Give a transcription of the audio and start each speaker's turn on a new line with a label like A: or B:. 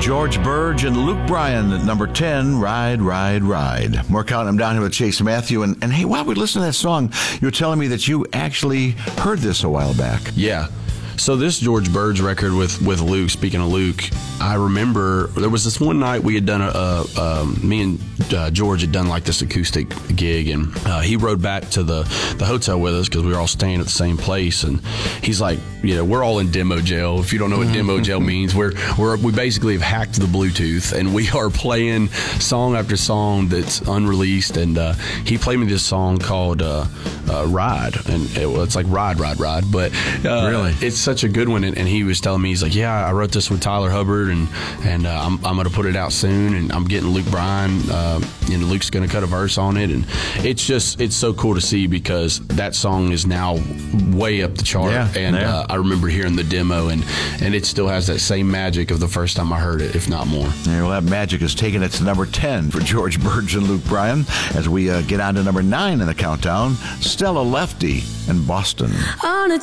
A: George Burge and Luke Bryan at number 10, Ride, Ride, Ride. More counting them down here with Chase Matthew. And hey, while we listen to that song, you were telling me that you actually heard this a while back.
B: Yeah. So this George Burge record with Luke, speaking of Luke, I remember there was this one night we had done me and George had done like this acoustic gig, and he rode back to the hotel with us because we were all staying at the same place, and he's like, we're all in demo jail. If you don't know what demo jail means, we basically have hacked the Bluetooth, and we are playing song after song that's unreleased, and he played me this song called Ride, and it's like Ride, but
A: really?
B: It's such a good one, and he was telling me, he's like, yeah, I wrote this with Tyler Hubbard, and I'm going to put it out soon, and I'm getting Luke Bryan, Luke's going to cut a verse on it, and it's so cool to see because that song is now way up the chart, I remember hearing the demo, and it still has that same magic of the first time I heard it, if not more.
A: Yeah, well, that magic has taken it to number 10 for George Burge and Luke Bryan. As we get on to number 9 in the countdown, Stella Lefty and Boston.
C: On a